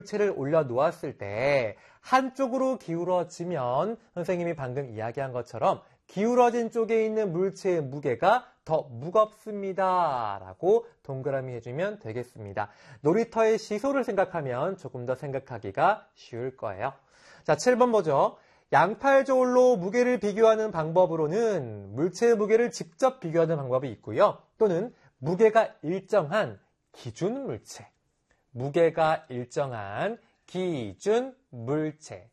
물체를 올려놓았을 때 한쪽으로 기울어지면 선생님이 방금 이야기한 것처럼 기울어진 쪽에 있는 물체의 무게가 더 무겁습니다 라고 동그라미 해주면 되겠습니다. 놀이터의 시소를 생각하면 조금 더 생각하기가 쉬울 거예요. 자, 7번 보죠. 양팔 저울로 무게를 비교하는 방법으로는 물체의 무게를 직접 비교하는 방법이 있고요. 또는 무게가 일정한 기준 물체, 무게가 일정한 기준 물체,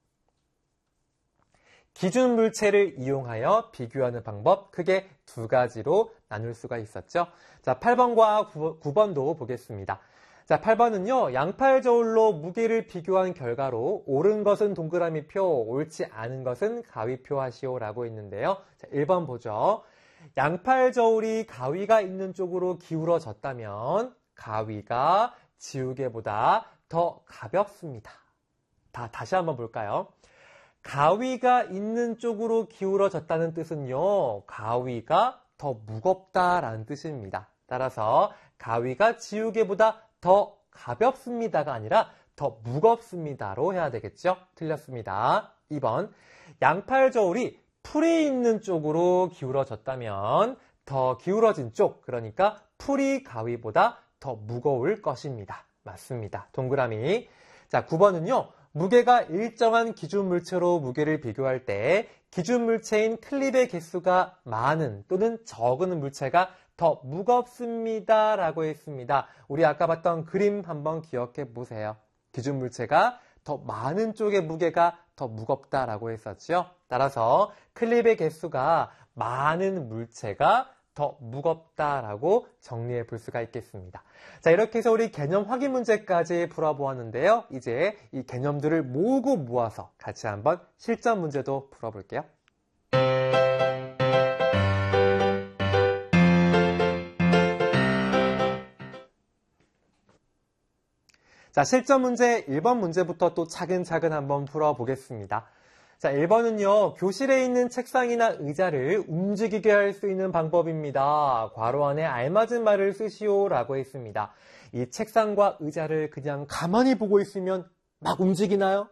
기준 물체를 이용하여 비교하는 방법, 크게 두 가지로 나눌 수가 있었죠. 자, 8번과 9번도 보겠습니다. 자, 8번은요, 양팔 저울로 무게를 비교한 결과로 옳은 것은 동그라미표, 옳지 않은 것은 가위표 하시오라고 했는데요. 자, 1번 보죠. 양팔 저울이 가위가 있는 쪽으로 기울어졌다면 가위가 지우개보다 더 가볍습니다. 다시 한번 볼까요? 가위가 있는 쪽으로 기울어졌다는 뜻은요, 가위가 더 무겁다라는 뜻입니다. 따라서 가위가 지우개보다 더 가볍습니다가 아니라 더 무겁습니다로 해야 되겠죠? 틀렸습니다. 2번, 양팔 저울이 풀이 있는 쪽으로 기울어졌다면 더 기울어진 쪽, 그러니까 풀이 가위보다 더 무거울 것입니다. 맞습니다. 동그라미. 자, 9번은요. 무게가 일정한 기준 물체로 무게를 비교할 때 기준 물체인 클립의 개수가 많은 또는 적은 물체가 더 무겁습니다 라고 했습니다. 우리 아까 봤던 그림 한번 기억해 보세요. 기준 물체가 더 많은 쪽의 무게가 더 무겁다라고 했었죠. 따라서 클립의 개수가 많은 물체가 더 무겁다라고 정리해 볼 수가 있겠습니다. 자, 이렇게 해서 우리 개념 확인 문제까지 풀어보았는데요. 이제 이 개념들을 모으고 모아서 같이 한번 실전 문제도 풀어볼게요. 자, 실전 문제 1번 문제부터 또 차근차근 한번 풀어보겠습니다. 자, 1번은요, 교실에 있는 책상이나 의자를 움직이게 할 수 있는 방법입니다. 괄호 안에 알맞은 말을 쓰시오라고 했습니다. 이 책상과 의자를 그냥 가만히 보고 있으면 막 움직이나요?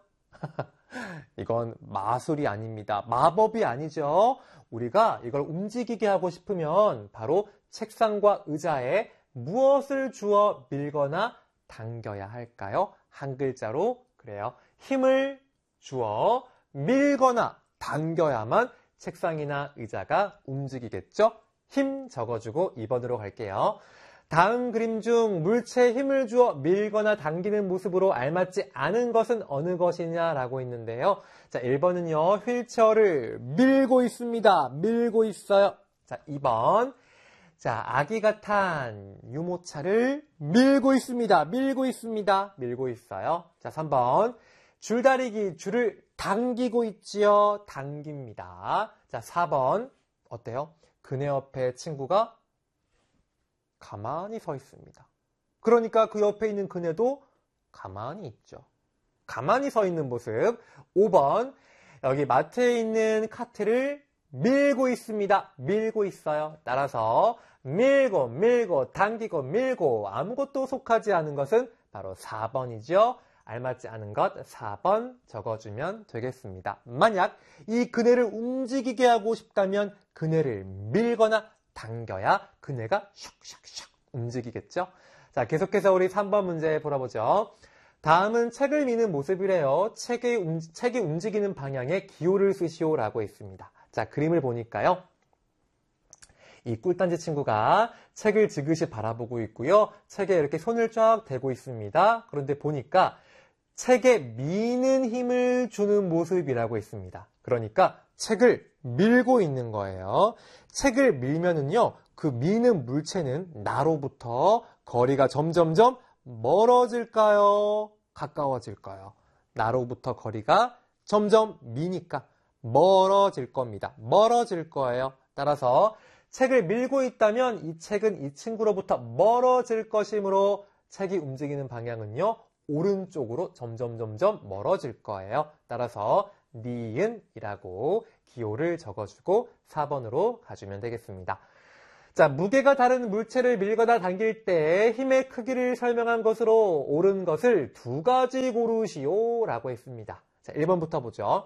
이건 마술이 아닙니다. 마법이 아니죠. 우리가 이걸 움직이게 하고 싶으면 바로 책상과 의자에 무엇을 주어 밀거나 당겨야 할까요? 한 글자로 그래요. 힘을 주어 밀거나 당겨야만 책상이나 의자가 움직이겠죠? 힘 적어주고 2번으로 갈게요. 다음 그림 중 물체에 힘을 주어 밀거나 당기는 모습으로 알맞지 않은 것은 어느 것이냐라고 했는데요. 자, 1번은요. 휠체어를 밀고 있습니다. 밀고 있어요. 자, 2번. 자, 아기가 탄 유모차를 밀고 있습니다. 밀고 있습니다. 밀고 있어요. 자, 3번. 줄다리기, 줄을 당기고 있지요. 당깁니다. 자, 4번. 어때요? 그네 옆에 친구가 가만히 서 있습니다. 그러니까 그 옆에 있는 그네도 가만히 있죠. 가만히 서 있는 모습. 5번. 여기 마트에 있는 카트를 밀고 있습니다. 밀고 있어요. 따라서 밀고, 밀고, 당기고, 밀고 아무것도 속하지 않은 것은 바로 4번이죠. 알맞지 않은 것 4번 적어주면 되겠습니다. 만약 이 그네를 움직이게 하고 싶다면 그네를 밀거나 당겨야 그네가 슉슉슉 움직이겠죠. 자, 계속해서 우리 3번 문제 보러보죠. 다음은 책을 미는 모습이래요. 책이 움직이는 방향에 기호를 쓰시오라고 했습니다. 자, 그림을 보니까요. 이 꿀단지 친구가 책을 지그시 바라보고 있고요. 책에 이렇게 손을 쫙 대고 있습니다. 그런데 보니까 책에 미는 힘을 주는 모습이라고 했습니다. 그러니까 책을 밀고 있는 거예요. 책을 밀면은요, 그 미는 물체는 나로부터 거리가 점점점 멀어질까요? 가까워질까요? 나로부터 거리가 점점 미니까 멀어질 겁니다. 멀어질 거예요. 따라서 책을 밀고 있다면 이 책은 이 친구로부터 멀어질 것이므로 책이 움직이는 방향은요, 오른쪽으로 점점 멀어질 거예요. 따라서 니은이라고 기호를 적어주고 4번으로 가주면 되겠습니다. 자, 무게가 다른 물체를 밀거나 당길 때 힘의 크기를 설명한 것으로 옳은 것을 두 가지 고르시오 라고 했습니다. 자, 1번부터 보죠.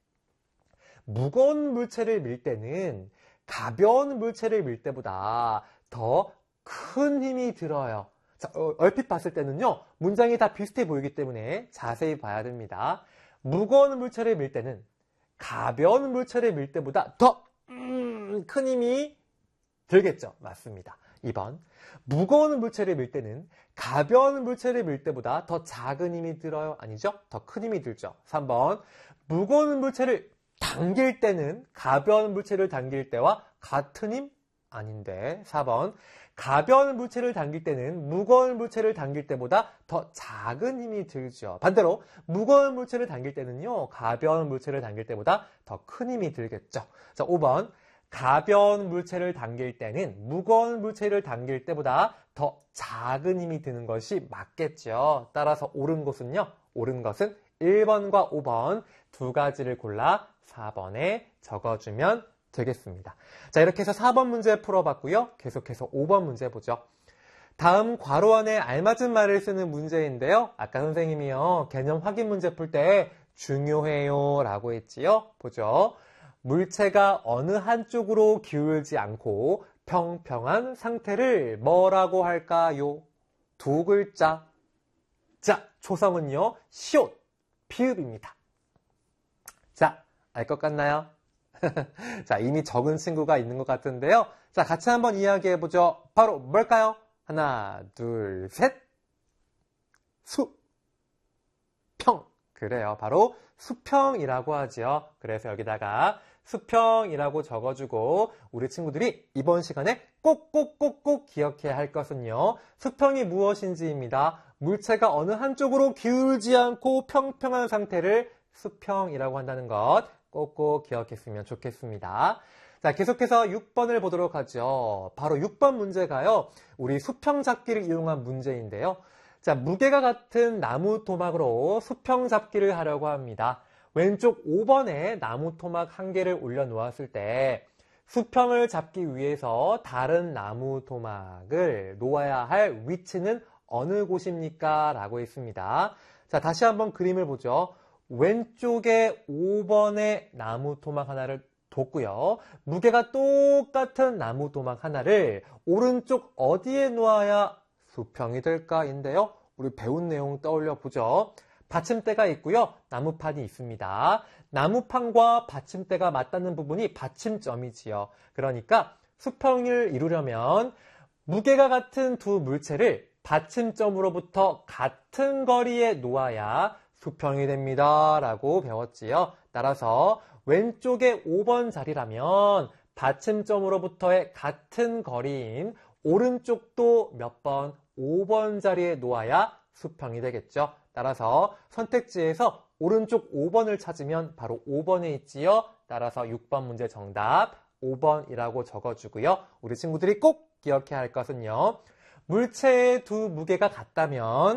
무거운 물체를 밀 때는 가벼운 물체를 밀 때보다 더 큰 힘이 들어요. 자, 얼핏 봤을 때는요, 문장이 다 비슷해 보이기 때문에 자세히 봐야 됩니다. 무거운 물체를 밀 때는 가벼운 물체를 밀 때보다 더 큰 힘이 들겠죠. 맞습니다. 2번. 무거운 물체를 밀 때는 가벼운 물체를 밀 때보다 더 작은 힘이 들어요. 아니죠? 더 큰 힘이 들죠. 3번. 무거운 물체를 당길 때는 가벼운 물체를 당길 때와 같은 힘? 아닌데. 4번. 가벼운 물체를 당길 때는 무거운 물체를 당길 때보다 더 작은 힘이 들죠. 반대로 무거운 물체를 당길 때는요, 가벼운 물체를 당길 때보다 더 큰 힘이 들겠죠. 자, 5번. 가벼운 물체를 당길 때는 무거운 물체를 당길 때보다 더 작은 힘이 드는 것이 맞겠죠. 따라서 옳은 것은 1번과 5번 두 가지를 골라 4번에 적어주면 되겠습니다. 자, 이렇게 해서 4번 문제 풀어봤고요. 계속해서 5번 문제 보죠. 다음 괄호 안에 알맞은 말을 쓰는 문제인데요. 아까 선생님이요, 개념 확인 문제 풀 때 중요해요 라고 했지요. 보죠. 물체가 어느 한쪽으로 기울지 않고 평평한 상태를 뭐라고 할까요? 두 글자. 자, 초성은요, 시옷, 비읍입니다. 자, 알 것 같나요? 자, 이미 적은 친구가 있는 것 같은데요. 자, 같이 한번 이야기해보죠. 바로 뭘까요? 하나, 둘, 셋. 수평. 그래요. 바로 수평이라고 하죠. 그래서 여기다가 수평이라고 적어주고 우리 친구들이 이번 시간에 꼭꼭꼭꼭 기억해야 할 것은요, 수평이 무엇인지입니다. 물체가 어느 한쪽으로 기울지 않고 평평한 상태를 수평이라고 한다는 것 꼭꼭 기억했으면 좋겠습니다. 자, 계속해서 6번을 보도록 하죠. 바로 6번 문제가요, 우리 수평 잡기를 이용한 문제인데요. 자, 무게가 같은 나무 토막으로 수평 잡기를 하려고 합니다. 왼쪽 5번에 나무 토막 한 개를 올려놓았을 때 수평을 잡기 위해서 다른 나무 토막을 놓아야 할 위치는 어느 곳입니까? 라고 했습니다. 자, 다시 한번 그림을 보죠. 왼쪽에 5번에 나무 토막 하나를 뒀고요. 무게가 똑같은 나무 토막 하나를 오른쪽 어디에 놓아야 수평이 될까인데요. 우리 배운 내용 떠올려 보죠. 받침대가 있고요. 나무판이 있습니다. 나무판과 받침대가 맞닿는 부분이 받침점이지요. 그러니까 수평을 이루려면 무게가 같은 두 물체를 받침점으로부터 같은 거리에 놓아야 수평이 됩니다. 라고 배웠지요. 따라서 왼쪽에 5번 자리라면 받침점으로부터의 같은 거리인 오른쪽도 몇 번? 5번 자리에 놓아야 수평이 되겠죠. 따라서 선택지에서 오른쪽 5번을 찾으면 바로 5번에 있지요. 따라서 6번 문제 정답 5번이라고 적어주고요. 우리 친구들이 꼭 기억해야 할 것은요, 물체의 두 무게가 같다면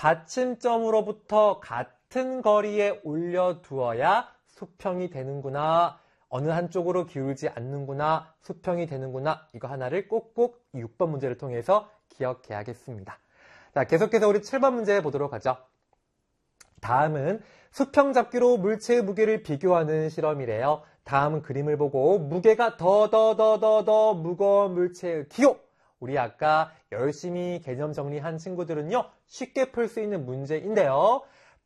받침점으로부터 같은 거리에 올려두어야 수평이 되는구나, 어느 한쪽으로 기울지 않는구나, 수평이 되는구나, 이거 하나를 꼭꼭 6번 문제를 통해서 기억해야겠습니다. 자, 계속해서 우리 7번 문제 보도록 하죠. 다음은 수평 잡기로 물체의 무게를 비교하는 실험이래요. 다음 그림을 보고 무게가 더 무거운 물체의 기호! 우리 아까 열심히 개념 정리한 친구들은요, 쉽게 풀 수 있는 문제인데요.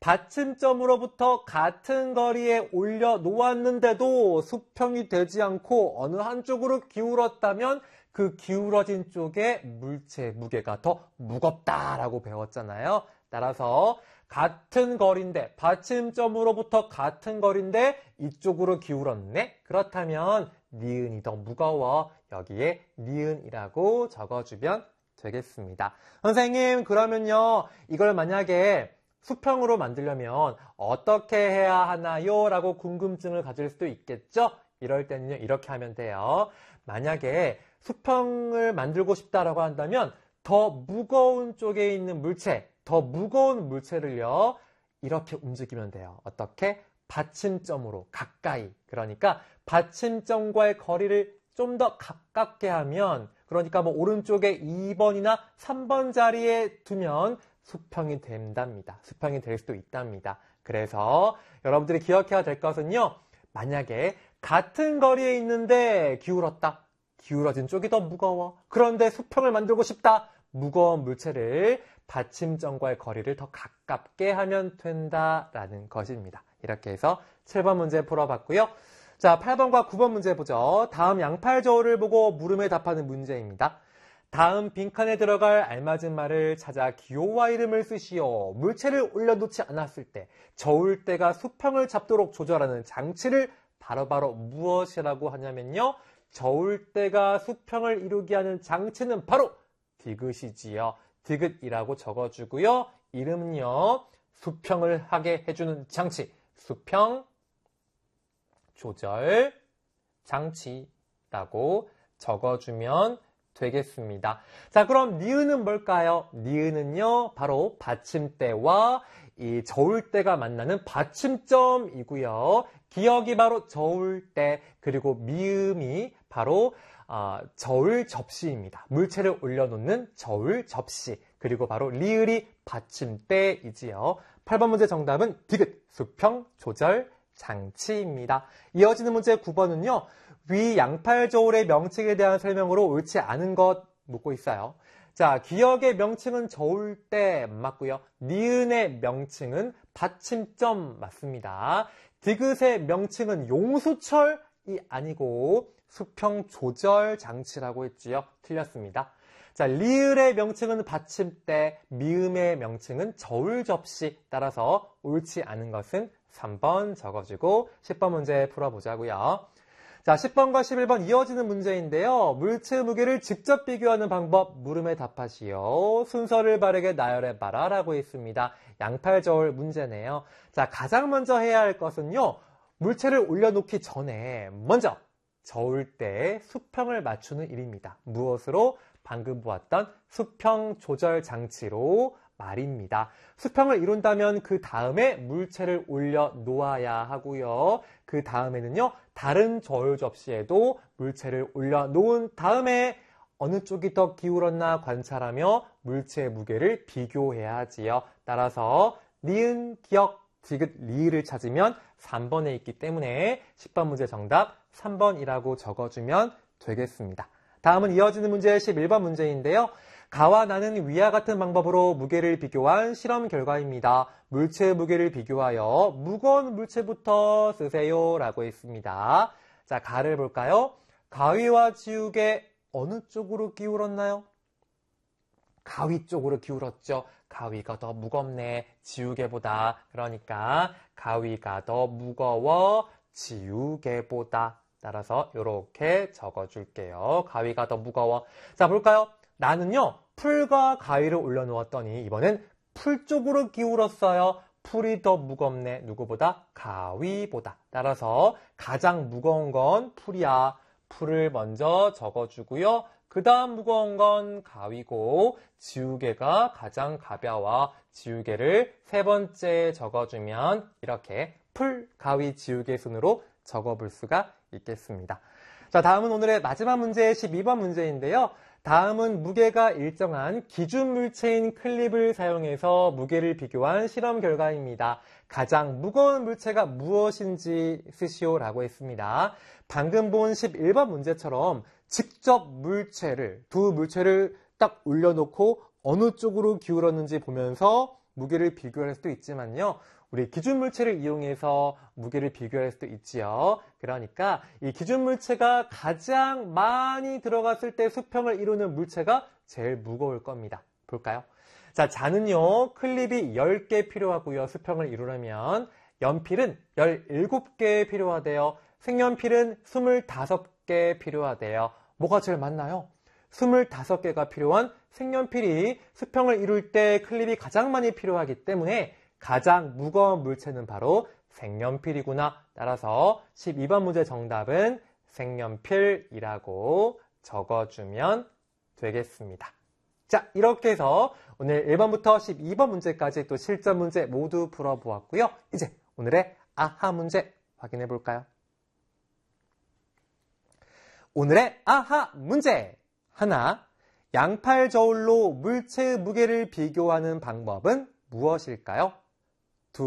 받침점으로부터 같은 거리에 올려 놓았는데도 수평이 되지 않고 어느 한쪽으로 기울었다면 그 기울어진 쪽에 물체의 무게가 더 무겁다라고 배웠잖아요. 따라서 같은 거리인데, 받침점으로부터 같은 거리인데 이쪽으로 기울었네? 그렇다면 니은이 더 무거워. 여기에 니은이라고 적어주면 되겠습니다. 선생님, 그러면요, 이걸 만약에 수평으로 만들려면 어떻게 해야 하나요? 라고 궁금증을 가질 수도 있겠죠? 이럴 때는요, 이렇게 하면 돼요. 만약에 수평을 만들고 싶다라고 한다면 더 무거운 쪽에 있는 물체, 더 무거운 물체를요, 이렇게 움직이면 돼요. 어떻게? 받침점으로 가까이. 그러니까 받침점과의 거리를 좀 더 가깝게 하면 그러니까 뭐 오른쪽에 2번이나 3번 자리에 두면 수평이 된답니다. 수평이 될 수도 있답니다. 그래서 여러분들이 기억해야 될 것은요. 만약에 같은 거리에 있는데 기울었다. 기울어진 쪽이 더 무거워. 그런데 수평을 만들고 싶다. 무거운 물체를 받침점과의 거리를 더 가깝게 하면 된다라는 것입니다. 이렇게 해서 7번 문제 풀어봤고요. 자, 8번과 9번 문제 보죠. 다음 양팔 저울을 보고 물음에 답하는 문제입니다. 다음 빈칸에 들어갈 알맞은 말을 찾아 기호와 이름을 쓰시오. 물체를 올려놓지 않았을 때 저울대가 수평을 잡도록 조절하는 장치를 바로바로 무엇이라고 하냐면요. 저울대가 수평을 이루게 하는 장치는 바로 디귿이지요. 디귿이라고 적어주고요. 이름은요. 수평을 하게 해주는 장치. 수평 조절 장치라고 적어주면 되겠습니다. 자, 그럼 니은은 뭘까요? 니은은요, 바로 받침대와 이 저울대가 만나는 받침점이고요. 기억이 바로 저울대, 그리고 미음이 바로 저울 접시입니다. 물체를 올려놓는 저울 접시, 그리고 바로 리을이 받침대이지요. 8번 문제 정답은 디귿, 수평 조절 장치입니다. 이어지는 문제 9번은요. 위 양팔 저울의 명칭에 대한 설명으로 옳지 않은 것 묻고 있어요. 자, 기역의 명칭은 저울대 맞고요. 니은의 명칭은 받침점 맞습니다. 디귿의 명칭은 용수철이 아니고 수평 조절 장치라고 했지요. 틀렸습니다. 자, 리을의 명칭은 받침대, 미음의 명칭은 저울 접시. 따라서 옳지 않은 것은 3번 적어주고 10번 문제 풀어보자고요. 자, 10번과 11번 이어지는 문제인데요. 물체 무게를 직접 비교하는 방법, 물음에 답하시오. 순서를 바르게 나열해봐라 라고 있습니다. 양팔 저울 문제네요. 자, 가장 먼저 해야 할 것은요. 물체를 올려놓기 전에 먼저 저울대의 수평을 맞추는 일입니다. 무엇으로? 방금 보았던 수평 조절 장치로 말입니다. 수평을 이룬다면 그 다음에 물체를 올려 놓아야 하고요. 그 다음에는요. 다른 저울 접시에도 물체를 올려 놓은 다음에 어느 쪽이 더 기울었나 관찰하며 물체의 무게를 비교해야 하지요. 따라서 니은, 기역, 디귿, 리을을 찾으면 3번에 있기 때문에 10번 문제 정답 3번이라고 적어주면 되겠습니다. 다음은 이어지는 문제 11번 문제인데요. 가와 나는 위와 같은 방법으로 무게를 비교한 실험 결과입니다. 물체의 무게를 비교하여 무거운 물체부터 쓰세요 라고 했습니다. 자, 가를 볼까요? 가위와 지우개 어느 쪽으로 기울었나요? 가위 쪽으로 기울었죠. 가위가 더 무겁네, 지우개보다. 그러니까 가위가 더 무거워, 지우개보다. 따라서 이렇게 적어줄게요. 가위가 더 무거워. 자, 볼까요? 나는요, 풀과 가위를 올려놓았더니 이번엔 풀 쪽으로 기울었어요. 풀이 더 무겁네. 누구보다? 가위보다. 따라서 가장 무거운 건 풀이야. 풀을 먼저 적어주고요. 그 다음 무거운 건 가위고 지우개가 가장 가벼워. 지우개를 세 번째 적어주면 이렇게 풀, 가위, 지우개 순으로 적어볼 수가 있겠습니다. 자, 다음은 오늘의 마지막 문제 12번 문제인데요. 다음은 무게가 일정한 기준 물체인 클립을 사용해서 무게를 비교한 실험 결과입니다. 가장 무거운 물체가 무엇인지 쓰시오라고 했습니다. 방금 본 11번 문제처럼 직접 두 물체를 딱 올려놓고 어느 쪽으로 기울었는지 보면서 무게를 비교할 수도 있지만요. 우리 기준 물체를 이용해서 무게를 비교할 수도 있지요. 그러니까 이 기준 물체가 가장 많이 들어갔을 때 수평을 이루는 물체가 제일 무거울 겁니다. 볼까요? 자, 자는요. 클립이 10개 필요하고요. 수평을 이루려면 연필은 17개 필요하대요. 색연필은 25개 필요하대요. 뭐가 제일 많나요? 25개가 필요한 색연필이 수평을 이룰 때 클립이 가장 많이 필요하기 때문에 가장 무거운 물체는 바로 색연필이구나. 따라서 12번 문제 정답은 색연필이라고 적어주면 되겠습니다. 자, 이렇게 해서 오늘 1번부터 12번 문제까지 또 실전 문제 모두 풀어보았고요. 이제 오늘의 아하 문제 확인해 볼까요? 오늘의 아하 문제! 하나, 양팔 저울로 물체의 무게를 비교하는 방법은 무엇일까요?